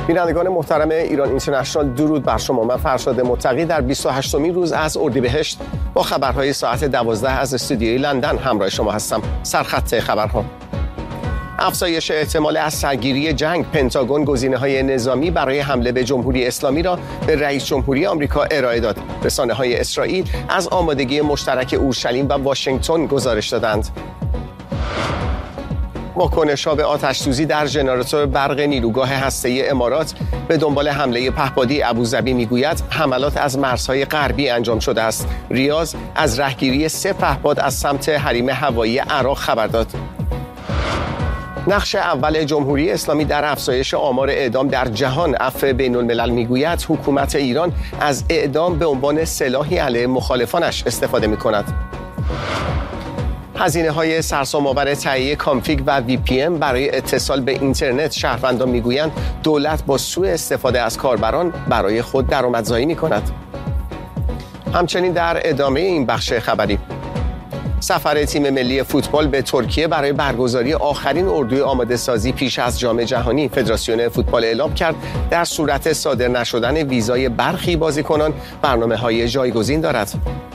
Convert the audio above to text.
بینندگان محترم ایران اینترنشنال، درود بر شما. من فرشاد متقی در 28مین روز از اردیبهشت با خبرهای ساعت 12 از استودیوی لندن همراه شما هستم. سرخط خبرها: افزایش احتمال از سرگیری جنگ. پنتاگون گزینه‌های نظامی برای حمله به جمهوری اسلامی را به رئیس جمهوری آمریکا ارائه داد. رسانه‌های اسرائیل از آمادگی مشترک اورشلیم و واشنگتن گزارش دادند. واکنش‌ها به آتش‌سوزی در ژنراتور برق نیروگاه هسته‌ای امارات به دنبال حمله پهپادی ابوظبی میگوید حملات از مرزهای غربی انجام شده است. ریاض از رهگیری 3 پهپاد از سمت حریم هوایی عراق خبر داد. نقش اول جمهوری اسلامی در افزایش آمار اعدام در جهان. عفو بین‌الملل میگوید حکومت ایران از اعدام به عنوان سلاحی علیه مخالفانش استفاده می‌کند. هزینه‌های سرسام‌آور تهیه کانفیگ و VPN برای اتصال به اینترنت. شهروندان میگویند دولت با سوء استفاده از کاربران برای خود درآمدزایی می‌کند. همچنین در ادامه این بخش خبری، سفر تیم ملی فوتبال به ترکیه برای برگزاری آخرین اردوی آماده سازی پیش از جام جهانی. فدراسیون فوتبال اعلام کرد در صورت صادر نشدن ویزای برخی بازیکنان برنامه‌های جایگزین دارد.